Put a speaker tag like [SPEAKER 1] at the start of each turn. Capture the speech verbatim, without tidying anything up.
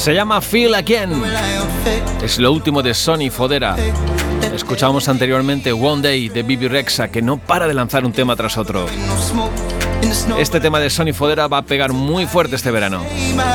[SPEAKER 1] Se llama Feel Again. Es lo último de Sonny Fodera. Escuchamos anteriormente One Day de Bebe Rexha, que no para de lanzar un tema tras otro. Este tema de Sonny Fodera va a pegar muy fuerte este verano.